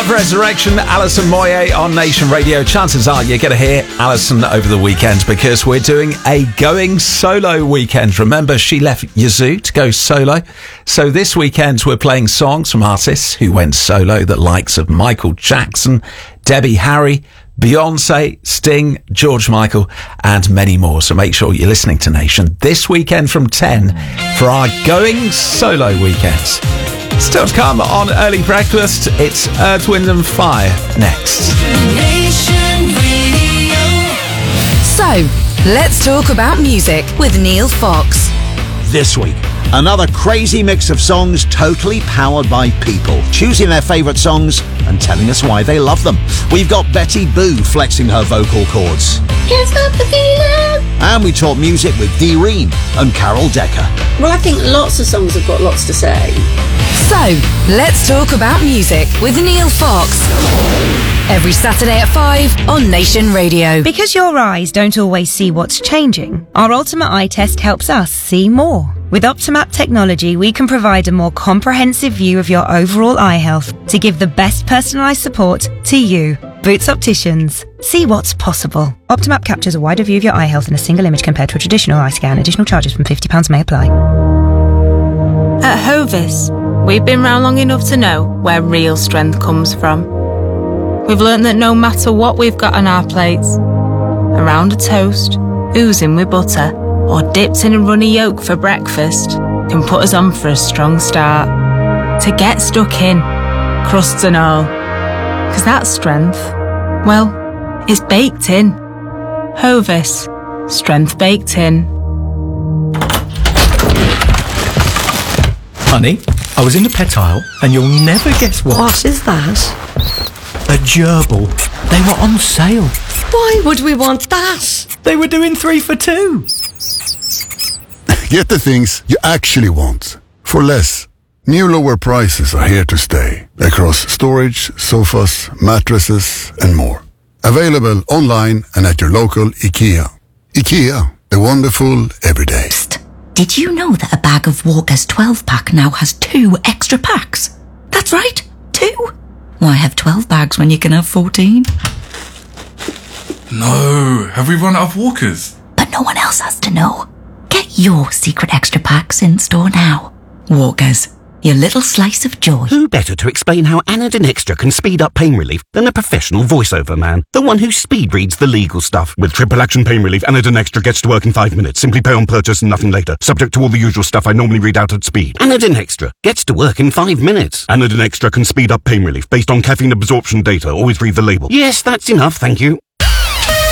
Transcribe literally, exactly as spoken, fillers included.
of Resurrection, Alison Moyet on Nation Radio. Chances are you're going to hear Alison over the weekend because we're doing a going solo weekend. Remember, she left Yazoo to go solo. So this weekend we're playing songs from artists who went solo, the likes of Michael Jackson, Debbie Harry, Beyonce, Sting, George Michael, and many more. So make sure you're listening to Nation this weekend from ten for our going solo weekends. Still to come on Early Breakfast, it's Earth, Wind and Fire next. Nation Radio. So, let's talk about music with Neil Fox. This week, another crazy mix of songs totally powered by people, choosing their favourite songs and telling us why they love them. We've got Betty Boo flexing her vocal cords. Can't stop the feeling. And we talk music with Dee Ream and Carol Decker. Well, I think lots of songs have got lots to say. So, let's talk about music with Neil Fox. Every Saturday at five on Nation Radio. Because your eyes don't always see what's changing, our Ultimate Eye Test helps us see more. With Optimap technology, we can provide a more comprehensive view of your overall eye health to give the best personalised support to you. Boots Opticians. See what's possible. Optimap captures a wider view of your eye health in a single image compared to a traditional eye scan. Additional charges from fifty pounds may apply. At Hovis, we've been round long enough to know where real strength comes from. We've learnt that no matter what we've got on our plates, around a toast, oozing with butter, or dipped in a runny yolk for breakfast, can put us on for a strong start. To get stuck in, crusts and all. Because that strength, well, it's baked in. Hovis, strength baked in. Honey, I was in the pet aisle and you'll never guess what. What is that? A gerbil. They were on sale. Why would we want that? They were doing three for two. Get the things you actually want for less. New lower prices are here to stay across storage, sofas, mattresses and more. Available online and at your local IKEA. IKEA, the wonderful everyday. Psst. Did you know that a bag of Walker's twelve pack now has two extra packs? That's right, two. Why have twelve bags when you can have fourteen? No, have we run out of Walkers? But no one else has to know. Get your secret extra packs in store now. Walkers, your little slice of joy. Who better to explain how Anadin Extra can speed up pain relief than a professional voiceover man? The one who speed reads the legal stuff. With triple action pain relief, Anadin Extra gets to work in five minutes. Simply pay on purchase and nothing later. Subject to all the usual stuff I normally read out at speed. Anadin Extra gets to work in five minutes. Anadin Extra can speed up pain relief based on caffeine absorption data. Always read the label. Yes, that's enough, thank you.